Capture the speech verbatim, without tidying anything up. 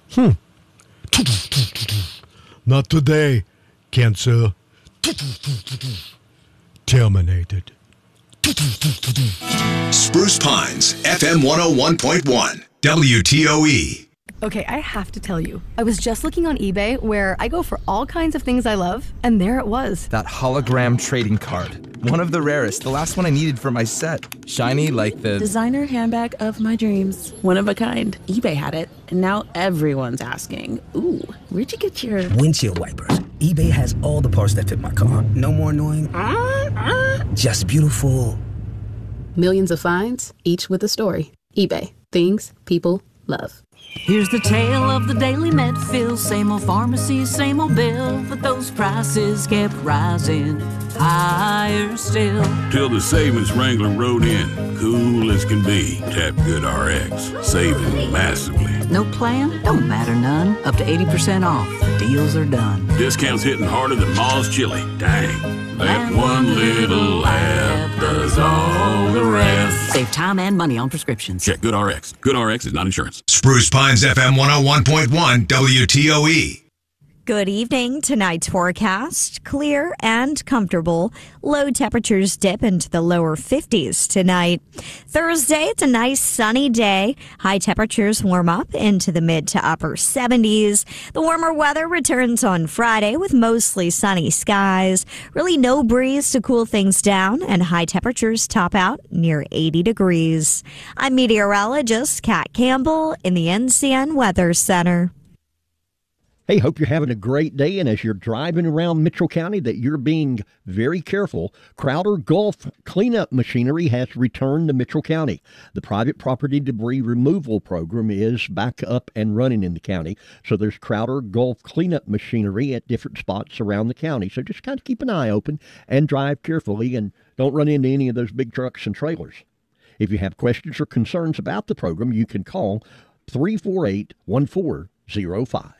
Hmm. Not today. Cancer. Terminated. Spruce Pines, F M one oh one point one, W T O E. Okay, I have to tell you, I was just looking on eBay where I go for all kinds of things I love, and there it was. That hologram trading card. One of the rarest, the last one I needed for my set. Shiny like the... designer handbag of my dreams. One of a kind. eBay had it, and now everyone's asking, ooh, where'd you get your... windshield wipers. eBay has all the parts that fit my car. No more annoying... Uh, uh. Just beautiful. Millions of finds, each with a story. eBay. Things people love. Here's the tale of the Daily Medfill. Same old pharmacy, same old bill, but those prices kept rising higher still. Till the savings Wrangler rode in, cool as can be. Tap GoodRx, saving massively. No plan? Don't matter none. Up to eighty percent off. The deals are done. Discounts hitting harder than Ma's chili. Dang. That one little app does all the rest. Save time and money on prescriptions. Check GoodRx. GoodRx is not insurance. Spruce Pines, F M one oh one point one, W T O E. Good evening. Tonight's forecast, clear and comfortable. Low temperatures dip into the lower fifties tonight. Thursday, it's a nice sunny day. High temperatures warm up into the mid to upper seventies. The warmer weather returns on Friday with mostly sunny skies. Really no breeze to cool things down, and high temperatures top out near eighty degrees. I'm meteorologist Kat Campbell in the N C N Weather Center. Hey, hope you're having a great day, and as you're driving around Mitchell County, that you're being very careful. Crowder Gulf cleanup machinery has returned to Mitchell County. The private property debris removal program is back up and running in the county, so there's Crowder Gulf cleanup machinery at different spots around the county. So just kind of keep an eye open and drive carefully, and don't run into any of those big trucks and trailers. If you have questions or concerns about the program, you can call three four eight, one four zero five.